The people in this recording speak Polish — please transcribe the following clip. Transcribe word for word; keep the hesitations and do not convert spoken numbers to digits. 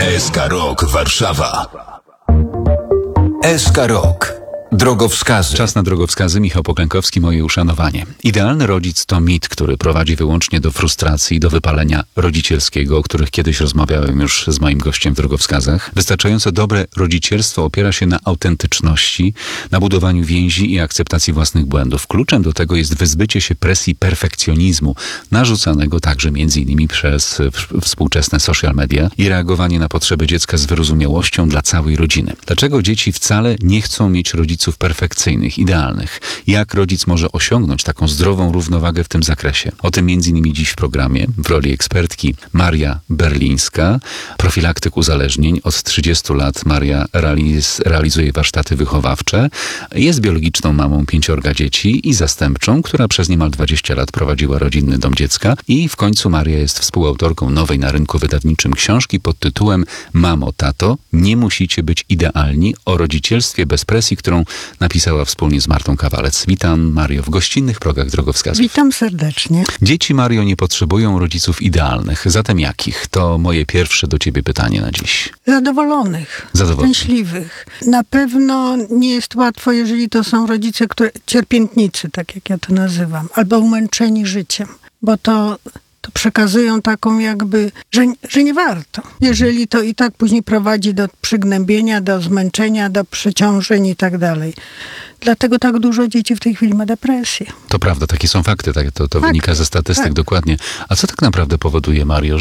S K Rock Warszawa. S K Rock. Drogowskazy. Czas na drogowskazy. Michał Poklękowski, moje uszanowanie. Idealny rodzic to mit, który prowadzi wyłącznie do frustracji i do wypalenia rodzicielskiego, o których kiedyś rozmawiałem już z moim gościem w drogowskazach. Wystarczająco dobre rodzicielstwo opiera się na autentyczności, na budowaniu więzi i akceptacji własnych błędów. Kluczem do tego jest wyzbycie się presji perfekcjonizmu, narzucanego także między innymi przez współczesne social media i reagowanie na potrzeby dziecka z wyrozumiałością dla całej rodziny. Dlaczego dzieci wcale nie chcą mieć rodziców perfekcyjnych, idealnych? Jak rodzic może osiągnąć taką zdrową równowagę w tym zakresie? O tym między innymi dziś w programie w roli ekspertki Maria Berlińska, profilaktyk uzależnień. Od trzydziestu lat Maria realiz, realizuje warsztaty wychowawcze. Jest biologiczną mamą pięciorga dzieci i zastępczą, która przez niemal dwadzieścia lat prowadziła rodzinny dom dziecka. I w końcu Maria jest współautorką nowej na rynku wydawniczym książki pod tytułem Mamo, tato, nie musicie być idealni, o rodzicielstwie bez presji, którą napisała wspólnie z Martą Kawalec. Witam, Mario, w gościnnych progach drogowskazów. Witam serdecznie. Dzieci, Mario, nie potrzebują rodziców idealnych. Zatem jakich? To moje pierwsze do ciebie pytanie na dziś. Zadowolonych. Zadowolonych. Szczęśliwych. Na pewno nie jest łatwo, jeżeli to są rodzice, które, cierpiętnicy, tak jak ja to nazywam, albo umęczeni życiem, bo to... to przekazują taką jakby, że, że nie warto. Jeżeli to i tak później prowadzi do przygnębienia, do zmęczenia, do przeciążeń i tak dalej. Dlatego tak dużo dzieci w tej chwili ma depresję. To prawda, takie są fakty, tak, to, to Fakty, wynika ze statystyk tak. dokładnie. A co tak naprawdę powoduje, Mario,